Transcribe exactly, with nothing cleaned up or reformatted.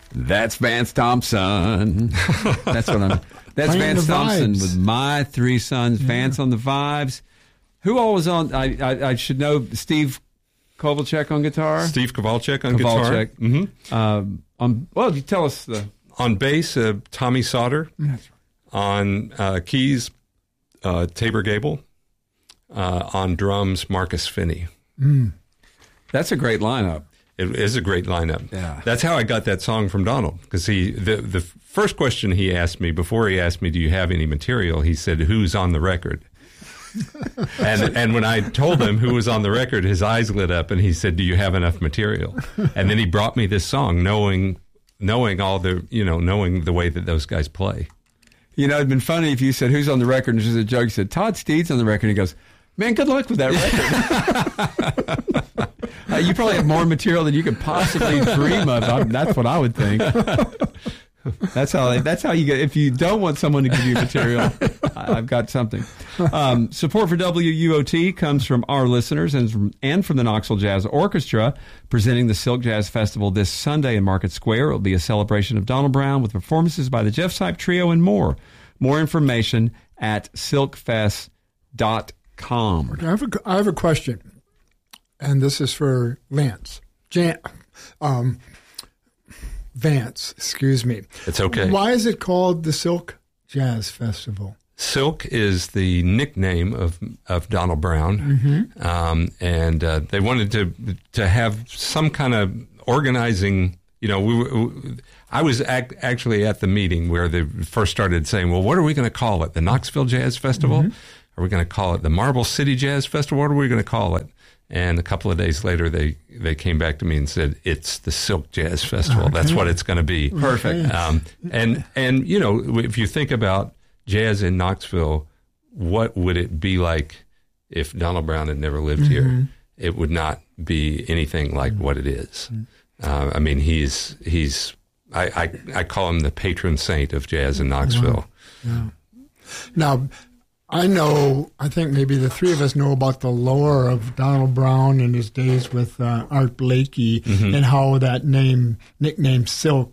That's Vance Thompson. That's what I'm. That's Playing Vance the Thompson vibes. with my three sons. Yeah. Vance on the vibes. Who all was on? I I, I should know. Steve Kovalchuk on guitar. Steve Kovalchuk on Kovalchuk. guitar. Mm-hmm. Um, on well, you tell us the on bass. Uh, Tommy Sauter. That's right. On uh, keys, uh, Tabor Gable. Uh, on drums, Marcus Finney. Mm. That's a great lineup. It is a great lineup. Yeah. That's how I got that song from Donald, because he the the first question he asked me before he asked me, "Do you have any material?" He said, "Who's on the record?" and and when I told him who was on the record, his eyes lit up, and he said, "Do you have enough material?" And then he brought me this song, knowing knowing all the you know knowing the way that those guys play. You know, it'd been funny if you said, "Who's on the record?" And just a joke, you said, "Todd Steed's on the record." And he goes, "Man, good luck with that record." uh, you probably have more material than you could possibly dream of. I, that's what I would think. That's how. That's how you get. If you don't want someone to give you material, I, I've got something. Um, support for W U O T comes from our listeners and from, and from the Knoxville Jazz Orchestra, presenting the Silk Jazz Festival this Sunday in Market Square. It will be a celebration of Donald Brown with performances by the Jeff Sipe Trio and more. More information at silk fest dot com. I have a, I have a question, and this is for Lance. Jan, um, Vance, excuse me. It's okay. Why is it called the Silk Jazz Festival? Silk is the nickname of of Donald Brown, mm-hmm. um, and uh, they wanted to to have some kind of organizing. You know, we, we, I was act, actually at the meeting where they first started saying, "Well, what are we going to call it? The Knoxville Jazz Festival? Mm-hmm. Are we going to call it the Marble City Jazz Festival? What are we going to call it?" And a couple of days later, they, they came back to me and said, "It's the Silk Jazz Festival. Okay. That's what it's going to be." Perfect. Um, and, and, you know, if you think about jazz in Knoxville, what would it be like if Donald Brown had never lived mm-hmm. here? It would not be anything like mm-hmm. what it is. Uh, I mean, he's, he's I, I, I call him the patron saint of jazz in Knoxville. Yeah. Yeah. Now, I know, I think maybe the three of us know about the lore of Donald Brown and his days with uh, Art Blakey mm-hmm. and how that name, nickname Silk